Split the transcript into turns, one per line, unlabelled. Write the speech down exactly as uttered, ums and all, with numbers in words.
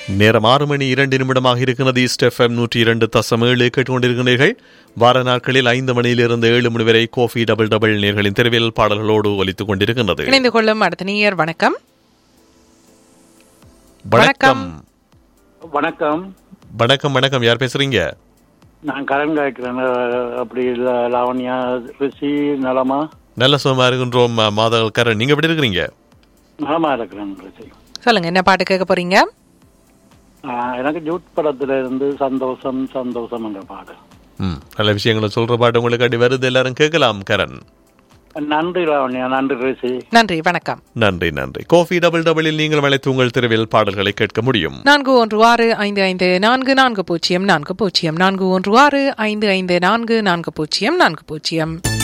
நேரம் ஆறு மணி இரண்டு நிமிடமாக இருக்கிறது. ஈஸ்ட் எஃப்எம் நூற்றி இரண்டு தசம் ஏழு கேட்டுக்கொண்டிருக்கிறீர்கள். வார நாட்களில் ஐந்து மணியிலிருந்து ஏழு மணி வரை கோஃபி டபுள் டபுள் நேர்களின் தெருவில் பாடல்களோடு ஒலித்துக் கொண்டிருக்கிறது.
இணைந்து கொள்ளும் அடுத்த நேயர் வணக்கம்.
வணக்கம்
வணக்கம்
வணக்கம் வணக்கம். யார் பேசுறீங்க?
நான் கரண் காய்க்கிறேன். அப்படி இல்ல லாவண்யா ரிஷி நலமா?
நல்ல சுகமா இருக்கின்றோம் மாதவ கரண். நீங்க எப்படி இருக்கிறீங்க?
நலமா இருக்கிறேன் ரிஷி.
சொல்லுங்க, என்ன பாட்டு கேட்க போறீங்க?
எனக்கு ஜூட் படத்துல இருந்து சந்தோஷம் சந்தோஷம் என்ற பாடல்.
ம் நல்ல விஷயங்களை சொல்ற பாட்டு உங்களுக்கு அடி வருது. எல்லாரும் கேட்கலாம் கரண்.
நன்றி லாவண்யா. நன்றி ரிஷி.
நன்றி, வணக்கம்.
நன்றி நன்றி. கோஃபி டபுள் டபுளில் நீங்கள் அழைத்து உங்கள் தெருவில் பாடல்களை கேட்க முடியும்.
நான்கு ஒன்று ஆறு ஐந்து ஐந்து நான்கு நான்கு பூஜ்ஜியம் நான்கு பூஜ்ஜியம் நான்கு ஒன்று ஆறு ஐந்து ஐந்து நான்கு நான்கு பூஜ்ஜியம் நான்கு பூஜ்ஜியம்.